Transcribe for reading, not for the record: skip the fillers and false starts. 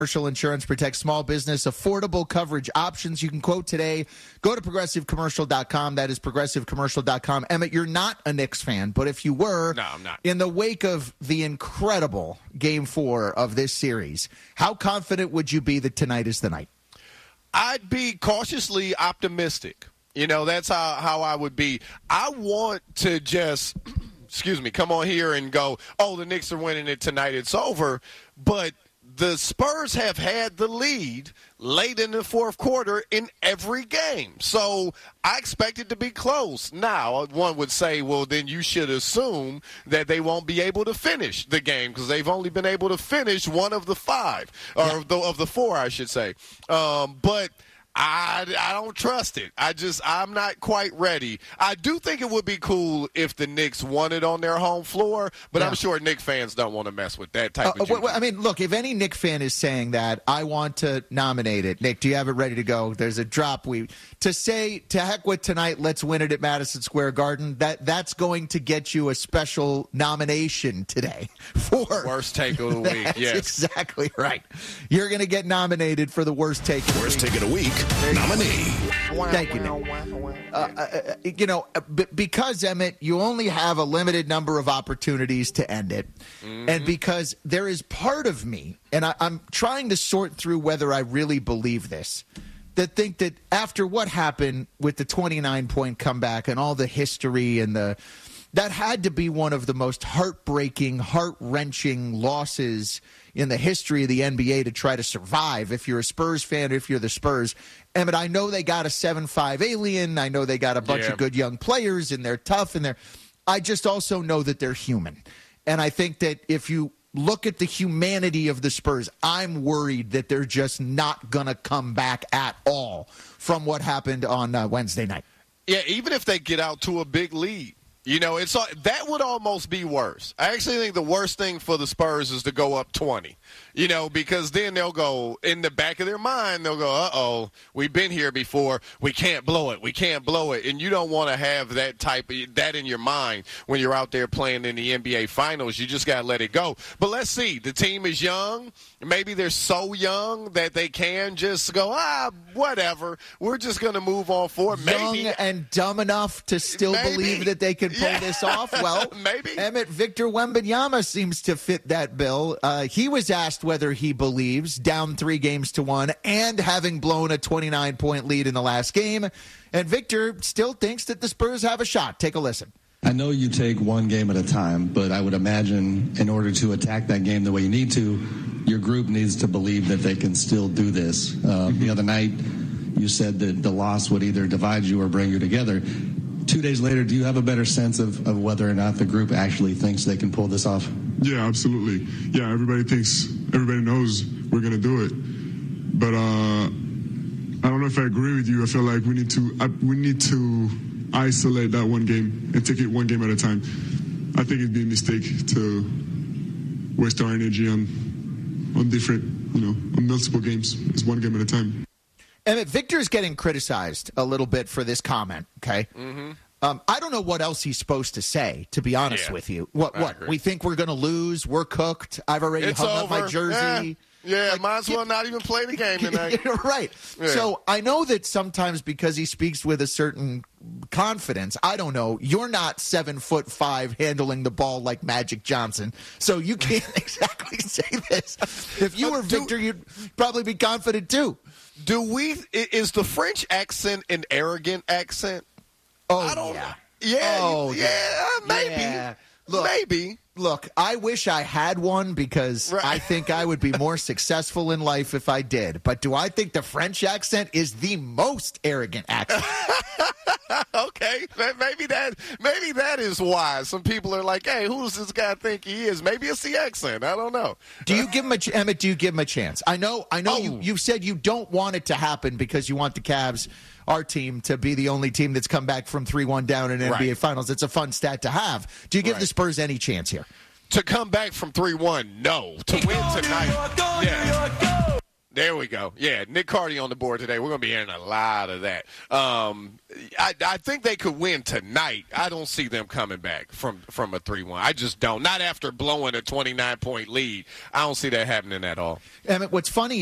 Commercial insurance protects small business, affordable coverage options. You can quote today. Go to progressivecommercial.com. That is progressivecommercial.com. Emmett, you're not a Knicks fan, but if you were, no, I'm not. In the wake of the incredible Game 4 of this series, how confident would you be that tonight is the night? I'd be cautiously optimistic. That's how I would be. I want to just, come on here and go, oh, the Knicks are winning it tonight. It's over. But the Spurs have had the lead late in the fourth quarter in every game. So I expect it to be close. Now, one would say, well, then you should assume that they won't be able to finish the game because they've only been able to finish one of the five, or of the four, I should say. But I don't trust it. I'm not quite ready. I do think it would be cool if the Knicks won it on their home floor, but I'm sure Knicks fans don't want to mess with that type of juju. I mean, look, if any Knicks fan is saying that, I want to nominate it. Nick, do you have it ready to go? There's a drop. To say, to heck with tonight, let's win it at Madison Square Garden, that's going to get you a special nomination today for worst take of the week. That's yes, exactly right. You're going to get nominated for the worst take of the week. Worst take of the week nominee. Thank you, Nick. Because, Emmett, you only have a limited number of opportunities to end it, and because there is part of me, and I'm trying to sort through whether I really believe this, that think that after what happened with the 29-point comeback and all the history and that had to be one of the most heartbreaking, heart-wrenching losses in the history of the NBA to try to survive if you're a Spurs fan, if you're the Spurs. Emmett, I know they got a 7'5" alien. I know they got a bunch of good young players, and they're tough. I just also know that they're human. And I think that if you look at the humanity of the Spurs, I'm worried that they're just not going to come back at all from what happened on Wednesday night. Yeah, even if they get out to a big lead. That would almost be worse. I actually think the worst thing for the Spurs is to go up 20, because then they'll go, in the back of their mind, they'll go, uh-oh, we've been here before. We can't blow it. We can't blow it. And you don't want to have that in your mind when you're out there playing in the NBA Finals. You just got to let it go. But let's see. The team is young. Maybe they're so young that they can just go, whatever. We're just going to move on forward. Young and dumb enough to still believe that they can pull this off? Well, maybe. Emmett, Victor Wembanyama seems to fit that bill. He was asked whether he believes, down 3-1 and having blown a 29-point lead in the last game. And Victor still thinks that the Spurs have a shot. Take a listen. I know you take one game at a time, but I would imagine in order to attack that game the way you need to, your group needs to believe that they can still do this. The other night, you said that the loss would either divide you or bring you together. 2 days later, do you have a better sense of whether or not the group actually thinks they can pull this off? Yeah, absolutely. Yeah, everybody knows we're going to do it. But I don't know if I agree with you. I feel like we need to isolate that one game and take it one game at a time. I think it'd be a mistake to waste our energy on different, on multiple games. It's one game at a time. Emmett, Victor's getting criticized a little bit for this comment, okay? Mm-hmm. I don't know what else he's supposed to say, to be honest with you. What? We think we're going to lose? We're cooked? I've already hung up my jersey. Yeah, might as well not even play the game tonight. Right. Yeah. So I know that sometimes because he speaks with a certain confidence, I don't know, you're not 7'5" handling the ball like Magic Johnson, so you can't exactly say this. If you were Victor, you'd probably be confident too. Is the French accent an arrogant accent? Oh, I don't yeah. Maybe. Yeah. Maybe. Look, I wish I had one because I think I would be more successful in life if I did. But do I think the French accent is the most arrogant accent? Okay, maybe that is why some people are like, "Hey, who does this guy think he is?" Maybe it's the accent. I don't know. Do you give him Emmett? Do you give him a chance? I know. You said you don't want it to happen because you want the Cavs, our team, to be the only team that's come back from 3-1 down in NBA Finals. It's a fun stat to have. Do you give the Spurs any chance here? To come back from 3-1, no. To win tonight, yeah. There we go. Yeah, Nick Carty on the board today. We're going to be hearing a lot of that. I think they could win tonight. I don't see them coming back from a 3-1. I just don't. Not after blowing a 29-point lead. I don't see that happening at all. Emmett, what's funny